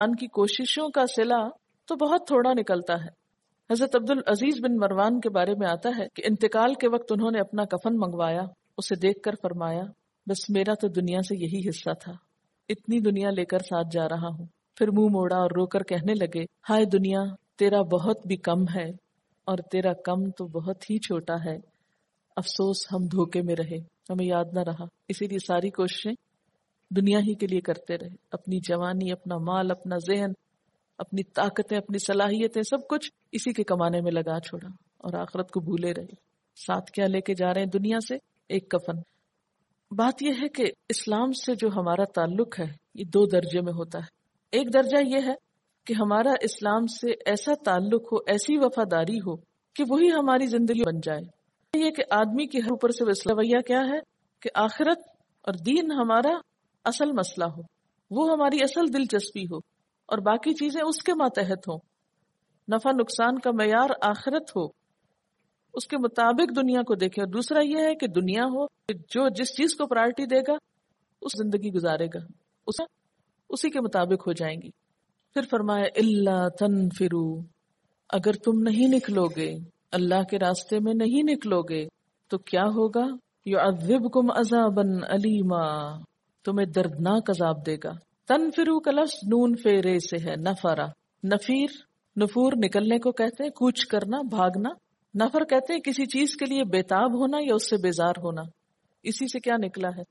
ان کی کوششوں کا صلہ تو بہت تھوڑا نکلتا ہے. حضرت عبد العزیز بن مروان کے بارے میں آتا ہے کہ انتقال کے وقت انہوں نے اپنا کفن منگوایا. اسے دیکھ کر فرمایا بس میرا تو دنیا سے یہی حصہ تھا، اتنی دنیا لے کر ساتھ جا رہا ہوں. پھر منہ موڑا اور رو کر کہنے لگے ہائے دنیا، تیرا بہت بھی کم ہے اور تیرا کم تو بہت ہی چھوٹا ہے. افسوس ہم دھوکے میں رہے، ہمیں یاد نہ رہا. اسی لیے ساری کوششیں دنیا ہی کے لیے کرتے رہے. اپنی جوانی، اپنا مال، اپنا ذہن، اپنی طاقتیں، اپنی صلاحیتیں، سب کچھ اسی کے کمانے میں لگا چھوڑا اور آخرت کو بھولے رہے. ساتھ کیا لے کے جا رہے ہیں دنیا سے؟ ایک کفن. بات یہ ہے کہ اسلام سے جو ہمارا تعلق ہے یہ دو درجے میں ہوتا ہے. ایک درجہ یہ ہے کہ ہمارا اسلام سے ایسا تعلق ہو، ایسی وفاداری ہو کہ وہی ہماری زندگی بن جائے. یہ کہ آدمی کے اوپر سے رویہ کیا ہے کہ آخرت اور دین ہمارا اصل مسئلہ ہو، وہ ہماری اصل دلچسپی ہو اور باقی چیزیں اس کے ماتحت ہوں. نفع نقصان کا معیار آخرت ہو، اس کے مطابق دنیا کو دیکھیں. اور دوسرا یہ ہے کہ دنیا ہو کہ جو جس چیز کو پرائرٹی دے گا اس زندگی گزارے گا، اسی کے مطابق ہو جائیں گی. پھر فرمایا الا تنفروا، اگر تم نہیں نکلو گے، اللہ کے راستے میں نہیں نکلو گے تو کیا ہوگا؟ یعذبکم عذابا علیما، تمہیں دردناک عذاب دے گا. تنفروا کا لفظ نون فیرے سے ہے، نفرا. نفور نکلنے کو کہتے ہیں، کوچ کرنا، بھاگنا. نفر کہتے ہیں کسی چیز کے لیے بےتاب ہونا یا اس سے بیزار ہونا. اسی سے کیا نکلا ہے؟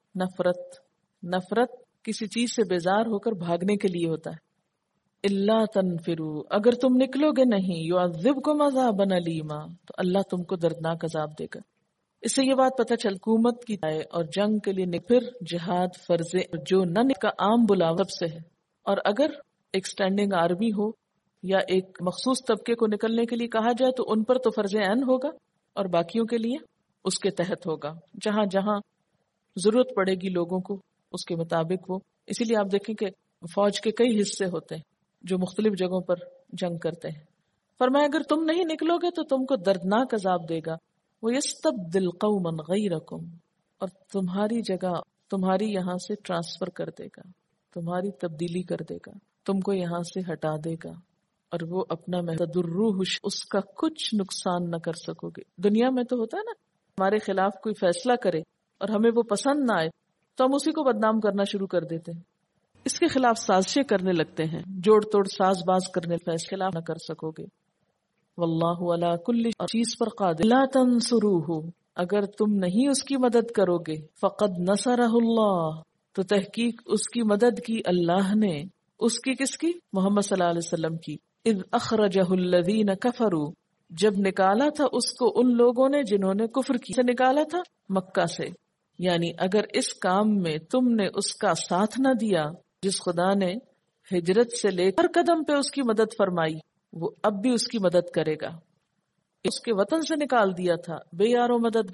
نفرت کسی چیز سے بیزار ہو کر بھاگنے کے لیے ہوتا ہے. الا تنفروا، اگر تم نکلو گے نہیں، یعذبکم عذابا علیما، تو اللہ تم کو دردناک عذاب دے گا. اس سے یہ بات پتہ چل حکومت کی جائے اور جنگ کے لیے پھر جہاد فرض جو نہ کا عام بلاوا سب سے ہے. اور اگر ایک اسٹینڈنگ آرمی ہو یا ایک مخصوص طبقے کو نکلنے کے لیے کہا جائے تو ان پر تو فرض عین ہوگا اور باقیوں کے لیے اس کے تحت ہوگا. جہاں جہاں ضرورت پڑے گی لوگوں کو اس کے مطابق وہ. اسی لیے آپ دیکھیں کہ فوج کے کئی حصے ہوتے ہیں جو مختلف جگہوں پر جنگ کرتے ہیں. فرمایا اگر تم نہیں نکلو گے تو تم کو دردناک عذاب دے گا. وَيَسْتَبْدِلْ قَوْمًا غَيْرَكُمْ، اور تمہاری جگہ تمہاری یہاں سے ٹرانسفر کر دے گا، تمہاری تبدیلی کر دے گا، تم کو یہاں سے ہٹا دے گا. اور وہ اپنا تضروہ، اس کا کچھ نقصان نہ کر سکو گے. دنیا میں تو ہوتا ہے نا، ہمارے خلاف کوئی فیصلہ کرے اور ہمیں وہ پسند نہ آئے تو ہم اسی کو بدنام کرنا شروع کر دیتے ہیں، اس کے خلاف سازشیں کرنے لگتے ہیں، جوڑ توڑ ساز باز کرنے فیصلہ نہ کر سکو گے. واللہ علی کل چیز پر قادر. لا تنصروہ، اگر تم نہیں اس کی مدد کرو گے، فقد نصرہ اللہ، تو تحقیق اس کی مدد کی اللہ نے. اس کی کس کی؟ محمد صلی اللہ علیہ وسلم کی. اذ اخرجہ الذین کفروا، جب نکالا تھا اس کو ان لوگوں نے جنہوں نے کفر کی. سے نکالا تھا مکہ سے. یعنی اگر اس کام میں تم نے اس کا ساتھ نہ دیا جس خدا نے ہجرت سے لے کر قدم پہ اس کی مدد فرمائی، وہ اب بھی اس کی مدد کرے گا. اس کے وطن سے نکال دیا تھا، بے یار و مدد،